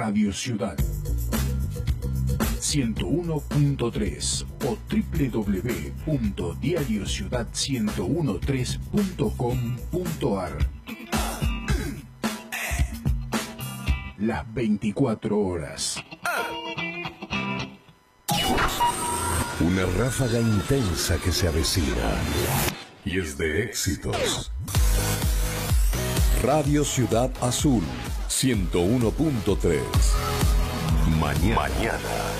Radio Ciudad 101.3 o www.diariociudad1013.com.ar. Las 24 horas. Una ráfaga intensa que se avecina y es de éxitos. Radio Ciudad Azul 101.3. Mañana.